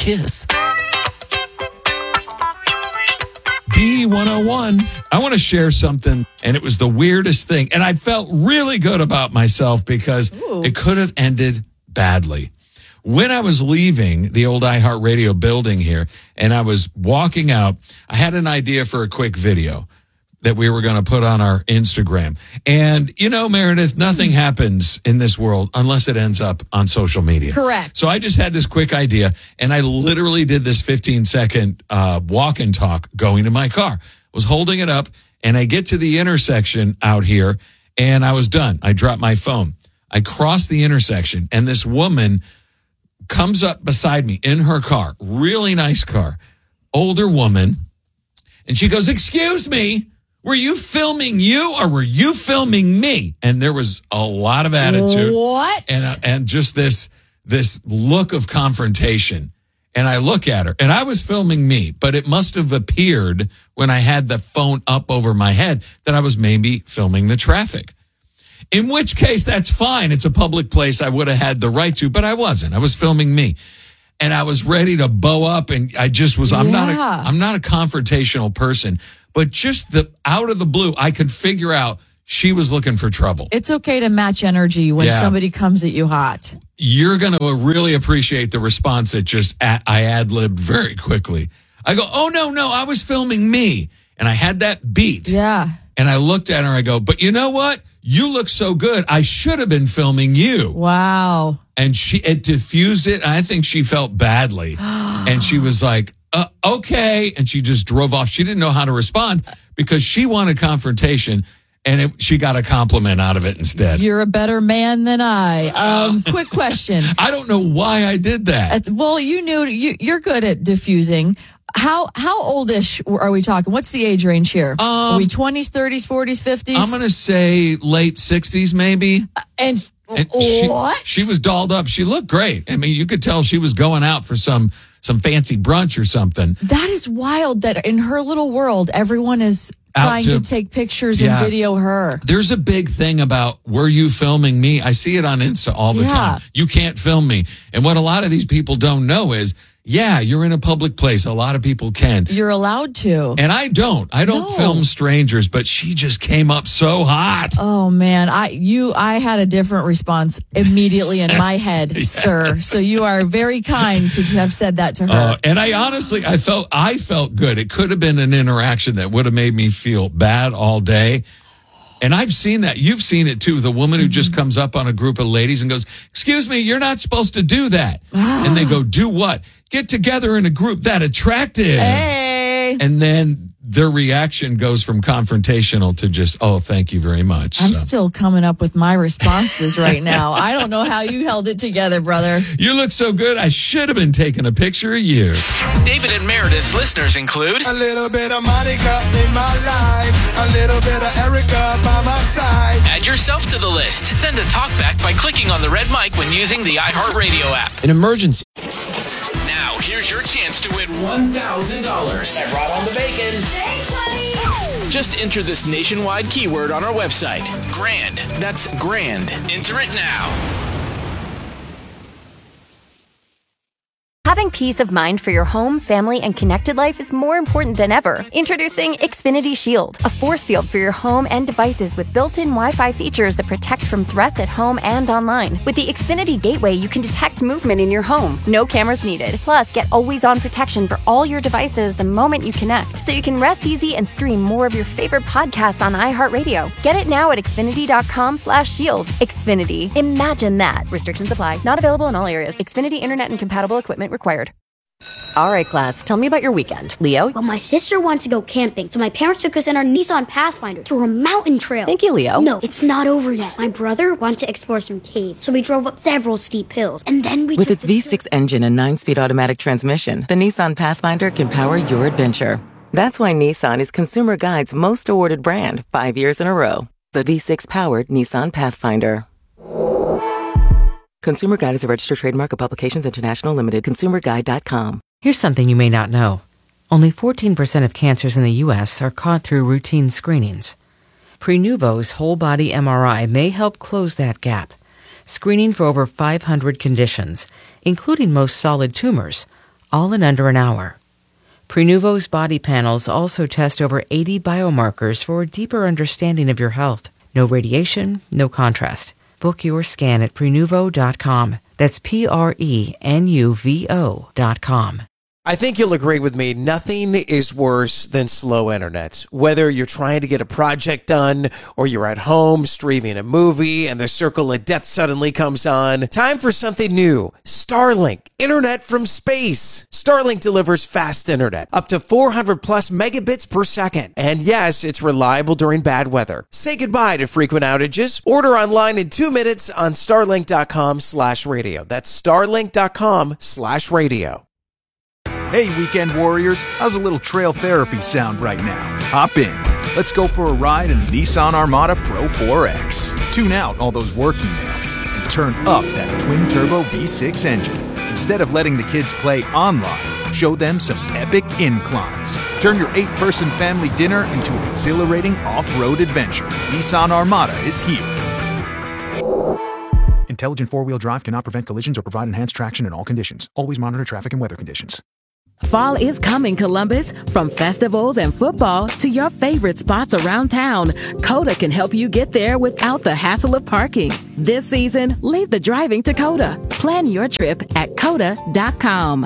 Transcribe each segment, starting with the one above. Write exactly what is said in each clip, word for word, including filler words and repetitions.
kiss. B one oh one, I want to share something, and it was the weirdest thing. And I felt really good about myself because Ooh. It could have ended badly. When I was leaving the old iHeartRadio building here and I was walking out, I had an idea for a quick video that we were going to put on our Instagram. And, you know, Meredith, nothing happens in this world unless it ends up on social media. Correct. So I just had this quick idea, and I literally did this fifteen-second uh, walk and talk going to my car. Was holding it up, and I get to the intersection out here, and I was done. I dropped my phone. I crossed the intersection, and this woman comes up beside me in her car, really nice car, older woman, and she goes, "Excuse me, were you filming you or were you filming me?" And there was a lot of attitude. What? And uh, and just this this look of confrontation. And I look at her, and I was filming me, but it must have appeared when I had the phone up over my head that I was maybe filming the traffic. In which case, that's fine. It's a public place. I would have had the right to, but I wasn't. I was filming me. And I was ready to bow up, and I just was, I'm yeah. not a, I'm not a confrontational person, but just the out of the blue, I could figure out she was looking for trouble. It's okay to match energy when yeah. somebody comes at you hot. You're going to really appreciate the response that just a- I ad-libbed very quickly. I go, "Oh, no, no, I was filming me." And I had that beat. Yeah. And I looked at her, I go, "But you know what? You look so good. I should have been filming you." Wow. And she, it diffused it. And I think she felt badly. And she was like, uh, okay. And she just drove off. She didn't know how to respond because she wanted confrontation. And it, she got a compliment out of it instead. You're a better man than I. Um, quick question. I don't know why I did that. At, well, you knew you, you're good at diffusing. How how oldish are we talking? What's the age range here? Um, are we twenties, thirties, forties, fifties? I'm going to say late sixties, maybe. Uh, and, and what? She, she was dolled up. She looked great. I mean, you could tell she was going out for some some fancy brunch or something. That is wild that in her little world, everyone is trying to, to take pictures yeah. and video her. There's a big thing about, were you filming me? I see it on Insta all the yeah. time. You can't film me. And what a lot of these people don't know is, yeah, you're in a public place. A lot of people can. You're allowed to. And I don't. I don't no. film strangers, but she just came up so hot. Oh man, I you I had a different response immediately in my head, yes. sir. So you are very kind to have said that to her. Uh, and I honestly, I felt I felt good. It could have been an interaction that would have made me feel bad all day. And I've seen that. You've seen it too. The woman who just comes up on a group of ladies and goes, "Excuse me, you're not supposed to do that." And they go, "Do what?" "Get together in a group that attractive." Hey. And then their reaction goes from confrontational to just, "Oh, thank you very much." I'm so. still coming up with my responses right now. I don't know how you held it together, brother. "You look so good. I should have been taking a picture of you." David and Meredith's listeners include a little bit of Monica in my life, a little bit of Erica by my side. Add yourself to the list. Send a talkback by clicking on the red mic when using the iHeartRadio app. An emergency. Now, here's your chance to win one thousand dollars. I brought on the bacon. Thanks, buddy. Just enter this nationwide keyword on our website. Grand. That's grand. Enter it now. Having peace of mind for your home, family, and connected life is more important than ever. Introducing Xfinity Shield, a force field for your home and devices with built-in Wi-Fi features that protect from threats at home and online. With the Xfinity Gateway, you can detect movement in your home. No cameras needed. Plus, get always-on protection for all your devices the moment you connect, so you can rest easy and stream more of your favorite podcasts on iHeartRadio. Get it now at Xfinity.com slash shield. Xfinity. Imagine that. Restrictions apply. Not available in all areas. Xfinity Internet and compatible equipment required. All right, class. Tell me about your weekend. Leo? Well, my sister wanted to go camping, so my parents took us in our Nissan Pathfinder to a mountain trail. Thank you, Leo. No, it's not over yet. My brother wanted to explore some caves, so we drove up several steep hills, and then we With took its V six engine and nine-speed automatic transmission, the Nissan Pathfinder can power your adventure. That's why Nissan is Consumer Guide's most awarded brand, five years in a row. The V six-powered Nissan Pathfinder. Consumer Guide is a registered trademark of Publications International Limited, consumer guide dot com. Here's something you may not know. Only fourteen percent of cancers in the U S are caught through routine screenings. Prenuvo's whole-body M R I may help close that gap, screening for over five hundred conditions, including most solid tumors, all in under an hour. Prenuvo's body panels also test over eighty biomarkers for a deeper understanding of your health. No radiation, no contrast. Book your scan at Prenuvo dot com. That's P R E N U V O dot com. I think you'll agree with me, nothing is worse than slow internet. Whether you're trying to get a project done or you're at home streaming a movie and the circle of death suddenly comes on, time for something new. Starlink, internet from space. Starlink delivers fast internet, up to four hundred plus megabits per second. And yes, it's reliable during bad weather. Say goodbye to frequent outages. Order online in two minutes on starlink dot com slash radio. That's starlink dot com slash radio. Hey, weekend warriors, how's a little trail therapy sound right now? Hop in. Let's go for a ride in the Nissan Armada Pro four X. Tune out all those work emails and turn up that twin-turbo V six engine. Instead of letting the kids play online, show them some epic inclines. Turn your eight-person family dinner into an exhilarating off-road adventure. Nissan Armada is here. Intelligent four-wheel drive cannot prevent collisions or provide enhanced traction in all conditions. Always monitor traffic and weather conditions. Fall is coming, Columbus. From festivals and football to your favorite spots around town, Coda can help you get there without the hassle of parking. This season, leave the driving to Coda. Plan your trip at coda dot com.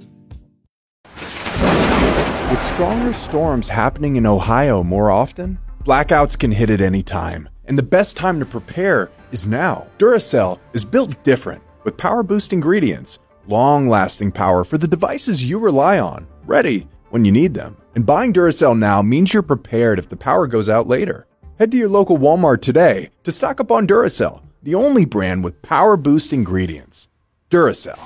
With stronger storms happening in Ohio more often, blackouts can hit at any time. And the best time to prepare is now. Duracell is built different with power boost ingredients. Long-lasting power for the devices you rely on, ready when you need them. And buying Duracell now means you're prepared if the power goes out later. Head to your local Walmart today to stock up on Duracell, the only brand with power boost ingredients. Duracell.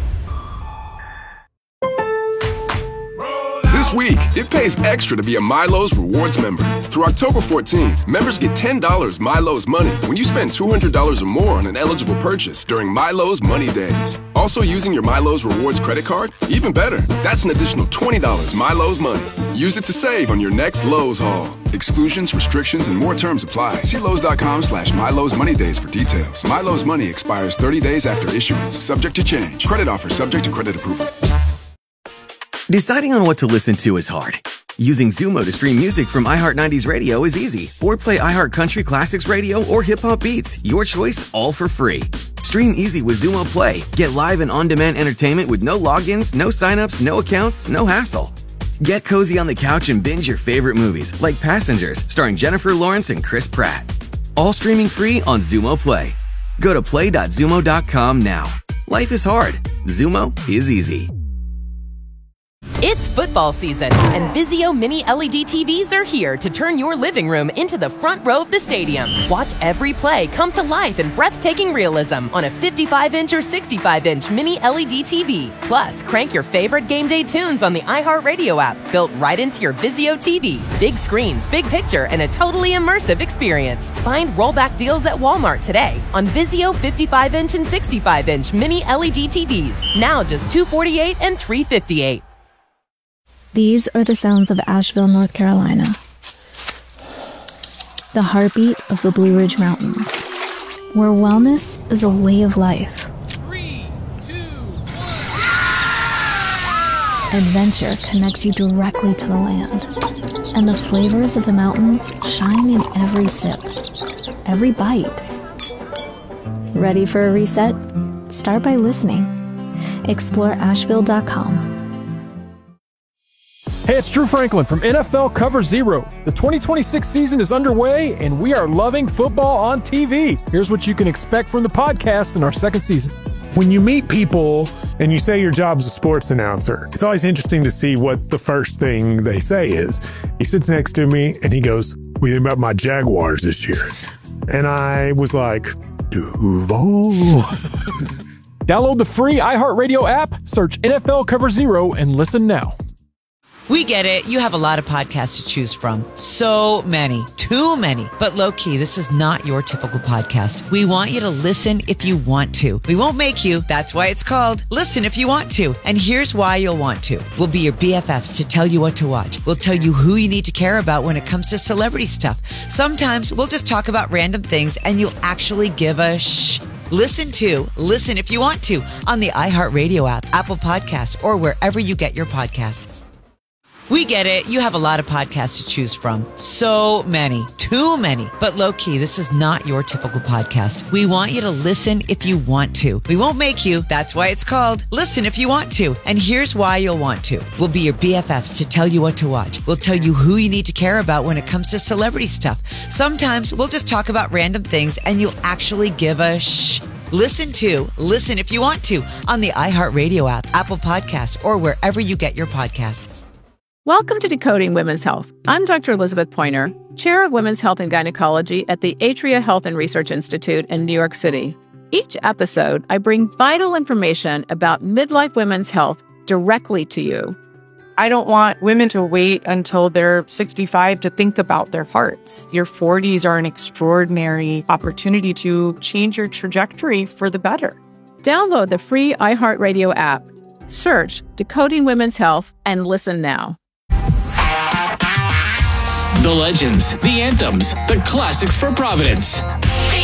This week, it pays extra to be a Milo's Rewards member. Through October fourteenth, members get ten dollars Milo's Money when you spend two hundred dollars or more on an eligible purchase during Milo's Money Days. Also using your Milo's Rewards credit card? Even better, that's an additional twenty dollars Milo's Money. Use it to save on your next Lowe's haul. Exclusions, restrictions, and more terms apply. See Lowe's dot com slash Milo's Money Days for details. Milo's Money expires thirty days after issuance. Subject to change. Credit offer subject to credit approval. Deciding on what to listen to is hard. Using Zumo to stream music from iHeart nineties Radio is easy. Or play iHeart Country Classics Radio or Hip Hop Beats. Your choice, all for free. Stream easy with Zumo Play. Get live and on-demand entertainment with no logins, no signups, no accounts, no hassle. Get cozy on the couch and binge your favorite movies, like Passengers, starring Jennifer Lawrence and Chris Pratt. All streaming free on Zumo Play. Go to play dot zumo dot com now. Life is hard. Zumo is easy. It's football season, and Vizio Mini L E D T Vs are here to turn your living room into the front row of the stadium. Watch every play come to life in breathtaking realism on a fifty-five inch or sixty-five inch Mini L E D T V. Plus, crank your favorite game day tunes on the iHeartRadio app, built right into your Vizio T V. Big screens, big picture, and a totally immersive experience. Find rollback deals at Walmart today on Vizio fifty-five inch and sixty-five inch Mini L E D T Vs. Now just two hundred forty-eight dollars and three hundred fifty-eight dollars. These are the sounds of Asheville, North Carolina. The heartbeat of the Blue Ridge Mountains, where wellness is a way of life. Three, two, one. Adventure connects you directly to the land, and the flavors of the mountains shine in every sip, every bite. Ready for a reset? Start by listening. Explore Asheville dot com. Hey, it's Drew Franklin from N F L Cover Zero. The twenty twenty-six season is underway, and we are loving football on T V. Here's what you can expect from the podcast in our second season. When you meet people and you say your job's a sports announcer, it's always interesting to see what the first thing they say is. He sits next to me, and he goes, "What do you think about my Jaguars this year?" And I was like, Duval. Download the free iHeartRadio app, search N F L Cover Zero, and listen now. We get it. You have a lot of podcasts to choose from. So many. Too many. But low-key, this is not your typical podcast. We want you to listen if you want to. We won't make you. That's why it's called Listen If You Want To. And here's why you'll want to. We'll be your B F Fs to tell you what to watch. We'll tell you who you need to care about when it comes to celebrity stuff. Sometimes we'll just talk about random things and you'll actually give a shh. Listen to Listen If You Want To on the iHeartRadio app, Apple Podcasts, or wherever you get your podcasts. We get it. You have a lot of podcasts to choose from. So many. Too many. But low-key, this is not your typical podcast. We want you to listen if you want to. We won't make you. That's why it's called Listen If You Want To. And here's why you'll want to. We'll be your B F Fs to tell you what to watch. We'll tell you who you need to care about when it comes to celebrity stuff. Sometimes we'll just talk about random things and you'll actually give a shh. Listen to Listen If You Want To on the iHeartRadio app, Apple Podcasts, or wherever you get your podcasts. Welcome to Decoding Women's Health. I'm Doctor Elizabeth Pointer, Chair of Women's Health and Gynecology at the Atria Health and Research Institute in New York City. Each episode, I bring vital information about midlife women's health directly to you. I don't want women to wait until they're sixty-five to think about their hearts. Your forties are an extraordinary opportunity to change your trajectory for the better. Download the free iHeartRadio app. Search Decoding Women's Health and listen now. The legends, the anthems, the classics for Providence.